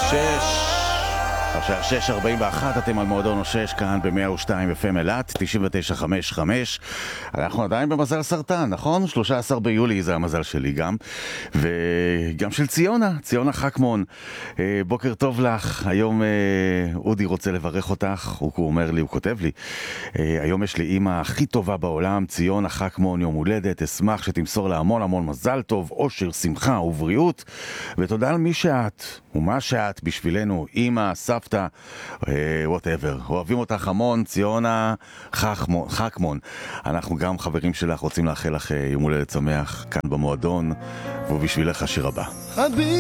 השעה 6:41, אתם על מועדון השש כאן ב-102 FM אלת, 99.55. אנחנו עדיין במזל סרטן, נכון? 13 ביולי זה המזל שלי גם. וגם של ציונה חכמון. בוקר טוב לך. היום אודי רוצה לברך אותך. הוא אומר לי, הוא כותב לי, היום יש לי אמא הכי טובה בעולם, ציונה חכמון, יום הולדת. אשמח שתמסור לה המון המון מזל טוב, אושר, שמחה ובריאות. ותודה על מי שאת ומה שאת בשבילנו, אמא, סבתא, whatever. אוהבים אותך המון, ציונה חכמון. אנחנו גם חברים שלך, רוצים לאחל לך יום הולדת שמח כאן במועדון, ובשבילך השיר הבא.